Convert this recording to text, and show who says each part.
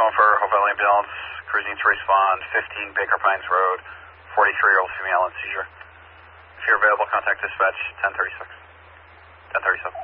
Speaker 1: 1 for Hope Valley Ambulance, cruising to respond, 15 Baker Pines Road, 43-year-old female in seizure. If you're available, contact dispatch 1036. 1037.